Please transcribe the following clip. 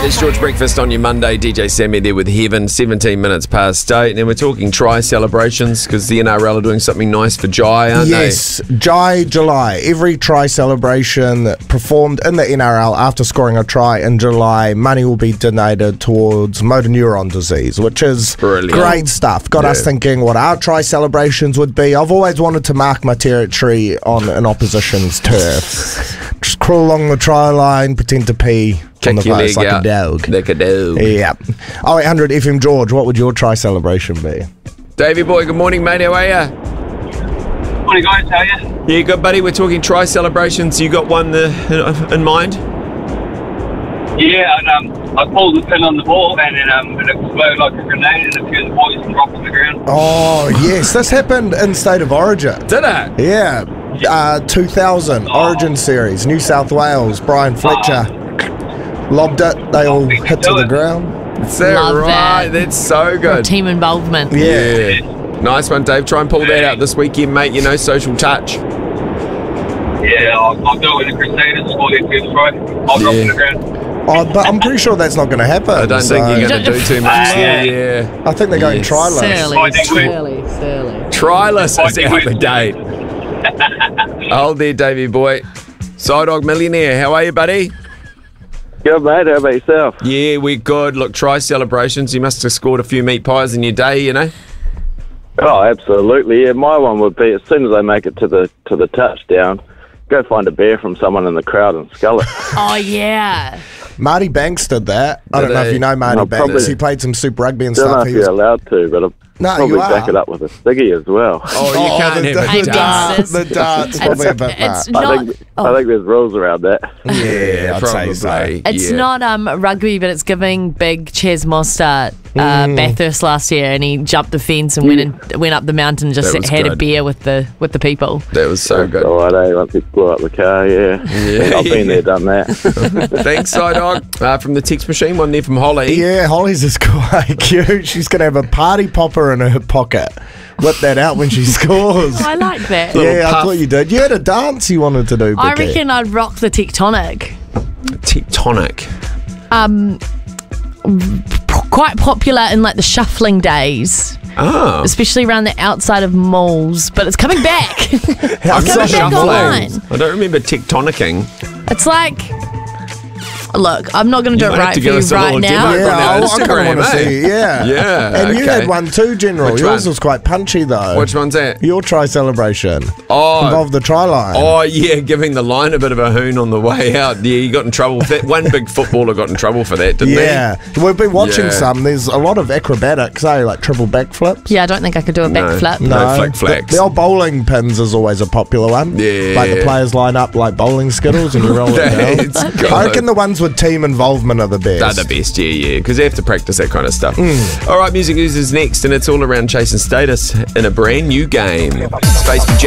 It's George Breakfast on your Monday. DJ Sammy there with Heaven, 17 minutes past 8. And we're talking try celebrations because the NRL are doing something nice for Jai, aren't they? Yes, Jai July. Every try celebration performed in the NRL after scoring a try in July, money will be donated towards motor neuron disease, which is Brilliant. Great stuff. Got us thinking what our try celebrations would be. I've always wanted to mark my territory on an opposition's turf. Just crawl along the try line, pretend to pee on the your post leg like out. a dog. Like a dog. Yeah. 0800 FM George, what would your try celebration be? Davey boy, good morning, mate. How are you? Morning, guys. How are you? Yeah, good, buddy. We're talking try celebrations. You got one in mind? Yeah, and I pulled the pin on the ball, and then it exploded like a grenade, and a few of the boys dropped on the ground. Oh, yes. This happened in State of Origin. Did it? Yeah. 2000 Origin Series, New South Wales, Brian Fletcher lobbed it, they all hit to the ground. Is that Love right? that. That's so good. Team involvement. Yeah. Nice one, Dave. Try and pull that out this weekend, mate. You know, social touch. Yeah, I'll do it in the Crusaders, score their first try. I'll drop on the ground. Oh, but I'm pretty sure that's not going to happen. I don't think you're going to do too much there, yeah. I think they're going Yes. tryless. Surly. Tryless is out the gate. Hold there, Davey boy. Psydog Millionaire, how are you, buddy? Good, mate. How about yourself? Yeah, we're good. Look, try celebrations. You must have scored a few meat pies in your day, you know? Oh, absolutely. Yeah, my one would be as soon as they make it to the touchdown, go find a bear from someone in the crowd and scull it. Oh, yeah. Marty Banks did that. I don't know if you know Marty No, Banks. probably. He played some Super Rugby and I don't know stuff. if you're allowed to, but I'll No, probably you are. back it up with a ciggy as well. Oh, you can't the, have the, it. darts. The darts probably a bit It's much. not. I think there's rules around that. Yeah, I'd probably. say so. It's Yeah. not rugby, but it's giving big Ches Mostert Bathurst last year, and he jumped the fence and went up the mountain. Just That was had a good. beer with the people. That was so good. All right, once you blew up the car, yeah. I've been there, done that. Thanks, Psydog. From the text machine, one there from Holly. Yeah, Holly's is quite cute. She's going to have a party popper in her pocket. Whip that out when she scores. I like that. Yeah, I puff. thought you did. You had a dance you wanted to do, Becky. I reckon I'd rock the Tectonic. Tectonic. Quite popular in like the shuffling days, Oh. especially around the outside of malls. But it's coming back. I'm coming not back shuffling. online. I don't remember tectonicking. It's like, look, I'm not going to do it might have right to for give you us a right little now. demo. Yeah, on I kind of Instagram, want to eh? see. Yeah, Yeah, And you okay. had one too, General. Which Yours one? was quite punchy though. Which one's that? Your try celebration Oh, involved the try line. Oh, yeah, giving the line a bit of a hoon on the way out. Yeah, you got in trouble with that. One big footballer got in trouble for that, didn't yeah. We've been watching Yeah. some. There's a lot of acrobatics, like triple backflips. Yeah, I don't think I could do a backflip. No flick flacks. The old bowling pins is always a popular one. Yeah. Like the players line up like bowling skittles and you roll it down. That's good. I reckon the ones with team involvement are the best. They're the best, yeah, because they have to practice that kind of stuff. All right, Music News is next, and it's all around chasing status in a brand new game. Space for Jack.